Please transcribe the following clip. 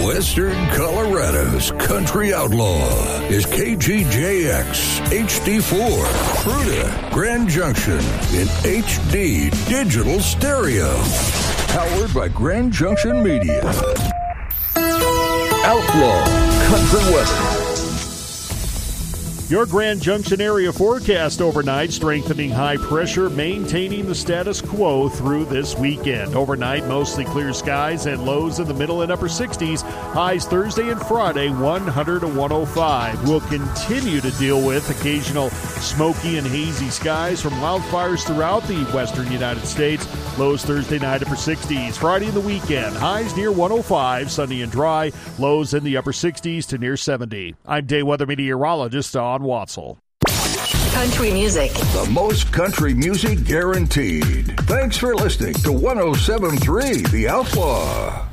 Western Colorado's country outlaw is KGJX HD4, Fruita, Grand Junction in HD digital stereo. Powered by Grand Junction Media. Outlaw Country Weather. Your Grand Junction area forecast overnight, strengthening high pressure, maintaining the status quo through this weekend. Overnight, mostly clear skies and lows in the middle and upper 60s. Highs Thursday and Friday, 100 to 105. We'll continue to deal with occasional smoky and hazy skies from wildfires throughout the western United States. Lows Thursday night, upper 60s. Friday and the weekend, highs near 105, sunny and dry. Lows in the upper 60s to near 70. I'm day weather meteorologist Don Watzel. Country music. The most country music guaranteed. Thanks for listening to 107.3 The Outlaw.